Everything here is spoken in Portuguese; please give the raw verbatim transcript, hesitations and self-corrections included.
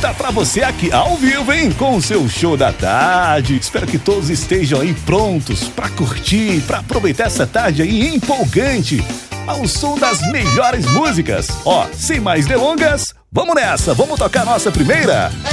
tá pra você aqui ao vivo, hein? Com o seu show da tarde. Espero que todos estejam aí prontos pra curtir, pra aproveitar essa tarde aí empolgante, ao som das melhores músicas. Ó, sem mais delongas, vamos nessa, vamos tocar a nossa primeira.